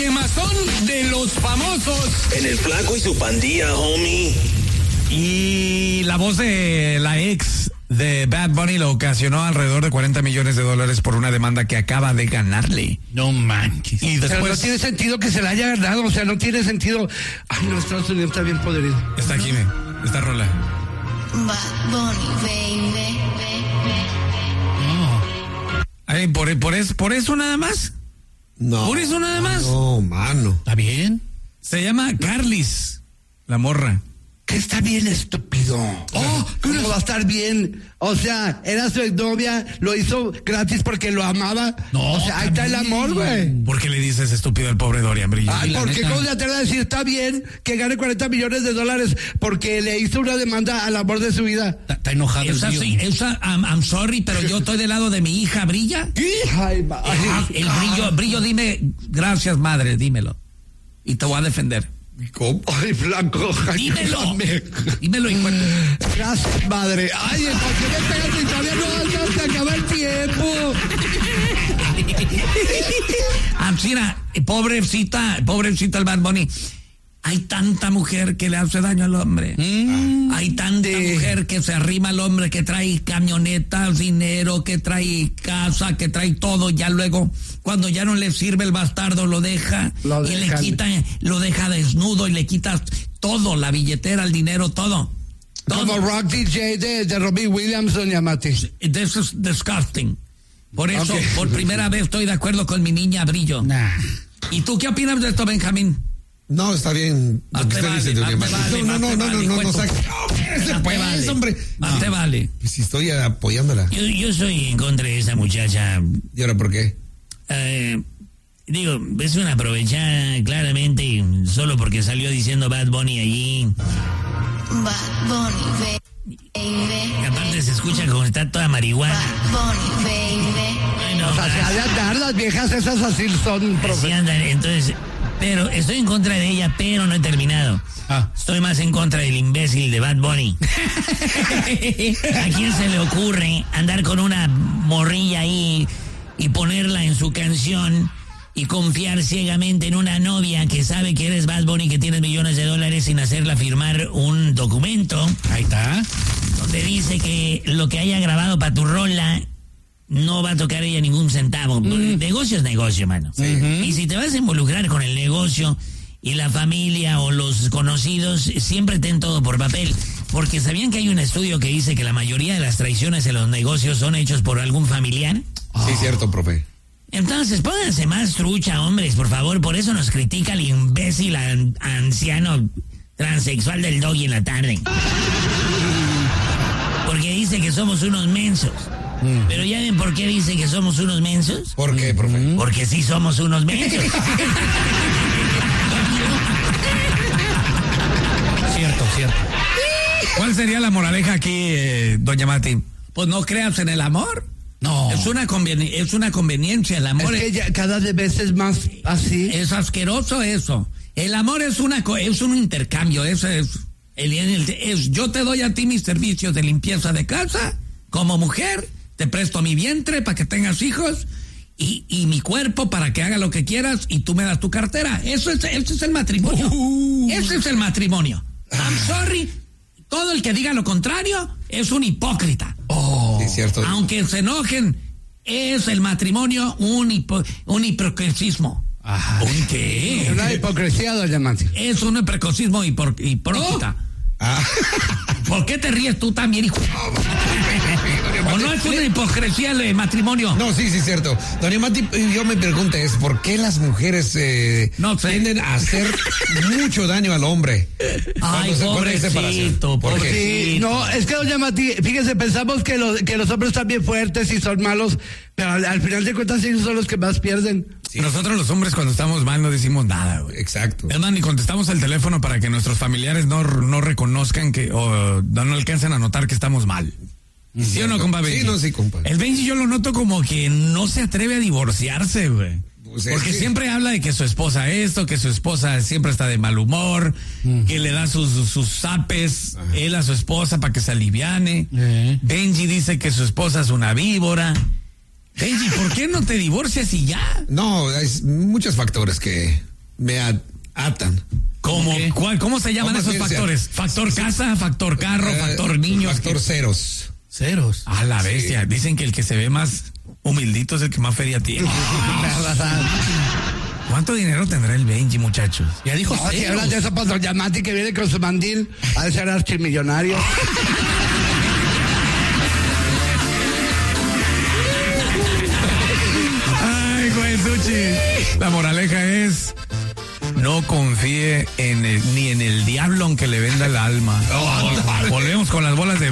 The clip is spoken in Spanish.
quemazón de los famosos. En el Flaco y su pandilla, homie. Y la voz de la ex de Bad Bunny lo ocasionó alrededor de $40 millones por una demanda que acaba de ganarle. No manches. Y después... Pero no tiene sentido que se la haya ganado, o sea, no tiene sentido. Ay, no, Estados Unidos está bien podrido. Está aquí, esta rola. Bad Bunny, baby. Ay, ¿por eso nada más? No. ¿Por eso nada más? No, mano. ¿Está bien? Se llama Carlis, la morra. Que está bien estúpido. ¿Cómo va a estar bien? O sea, era su exnovia, lo hizo gratis porque lo amaba. No, o sea, ahí está el amor, güey. ¿Por qué le dices estúpido al pobre Dorian Brillo? Ay, porque ¿cómo se atreve a decir está bien que gane $40 millones porque le hizo una demanda al amor de su vida? Está enojado el tío. I'm sorry, pero yo estoy del lado de mi hija Brilla. Ay, Brillo, dime, gracias madre, dímelo. Y te voy a defender. ¿Cómo? Ay, Blanco. Dímelo, hijo. Gracias, madre. Ay, ¿por qué me pegas y todavía no se acaba el tiempo? Mira, pobrecita el Bad Bunny. Hay tanta mujer que le hace daño al hombre. Hay tanta mujer que se arrima al hombre, que trae camionetas, dinero, que trae casa, que trae todo. Ya luego, cuando ya no le sirve el bastardo, lo deja. Lo deja desnudo y le quita todo, la billetera, el dinero, todo. Como Rock DJ de Robbie Williams, doña Mati. This is disgusting. Por eso, por primera vez estoy de acuerdo con mi niña Brillo. ¿Y tú qué opinas de esto, Benjamín? No, está bien. No te vale. No saque. Hombre. No te vale. Pues si estoy apoyándola. Yo soy en contra de esa muchacha. ¿Y ahora por qué? Es una aprovechada claramente, solo porque salió diciendo Bad Bunny allí. Bad Bunny, baby. Y aparte se escucha como está toda marihuana. Bad Bunny, baby. Bueno, O sea, se ha de andar, las viejas esas así son, profe. así andan, entonces... Pero estoy en contra de ella, pero no he terminado. Estoy más en contra del imbécil de Bad Bunny. ¿A quién se le ocurre andar con una morrilla ahí y ponerla en su canción y confiar ciegamente en una novia que sabe que eres Bad Bunny, que tienes $millones sin hacerla firmar un documento? Ahí está. Donde dice que lo que haya grabado para tu rola no va a tocar ella ningún centavo. Negocio es negocio, mano. Sí. Y si te vas a involucrar con el negocio y la familia o los conocidos, siempre ten todo por papel. Porque ¿sabían que hay un estudio que dice que la mayoría de las traiciones en los negocios son hechos por algún familiar? Sí, cierto, profe. Entonces, pónganse más trucha, hombres, por favor. Por eso nos critica el imbécil anciano transexual del Doggy en la tarde. Porque dice que somos unos mensos. Pero ¿ya ven por qué dice que somos unos mensos? ¿Por qué, profe? Porque sí somos unos mensos. Cierto. ¿Cuál sería la moraleja aquí, doña Mati? Pues no creas en el amor. No. Es una conveniencia, el amor. Es que ya cada vez es más así. Es asqueroso eso. El amor es un intercambio, eso es. Yo te doy a ti mis servicios de limpieza de casa, como mujer, te presto mi vientre para que tengas hijos y mi cuerpo para que haga lo que quieras y tú me das tu cartera. Ese es el matrimonio. Ese es el matrimonio. I'm sorry. Todo el que diga lo contrario es un hipócrita. Sí, cierto. Aunque se enojen, es el matrimonio un hipocresismo. Ajá. ¿Un qué? Una hipocresía, doña Mati. Es un hipocresismo hipócrita. ¿Por qué te ríes tú también, hijo? ¿O no es una hipocresía el matrimonio? No, sí, cierto. Doña Mati, yo me pregunto ¿por qué las mujeres tienden a hacer mucho daño al hombre? Ay, pobrecito, Sí, no, es que doña Mati, fíjese, pensamos que los hombres están bien fuertes y son malos, pero al final de cuentas ellos son los que más pierden. Sí. Nosotros los hombres cuando estamos mal no decimos nada, güey. Exacto. Es más, ni contestamos el teléfono para que nuestros familiares no reconozcan o no alcancen a notar que estamos mal. ¿Sí o no, compa Benji? Sí, no, sí, compa. El Benji yo lo noto como que no se atreve a divorciarse, güey. Pues porque siempre habla de que su esposa esto, que su esposa siempre está de mal humor, que le da sus zapes, él a su esposa para que se aliviane. Benji dice que su esposa es una víbora. Benji, ¿por qué no te divorcias y ya? No, hay muchos factores que me atan. ¿Cómo se llaman esos factores? ¿Factor casa, factor carro, factor niños? Factor ceros. Ceros. A la bestia. Dicen que el que se ve más humildito es el que más feria tiene. ¿Cuánto dinero tendrá el Benji, muchachos? Ya dijo no, si hablas de eso, pues doña Mati que viene con su mandil, ha de ser archimillonario. Ay, Suchi. La moraleja es: no confíe ni en el diablo aunque le venda el alma. Volvemos con las bolas de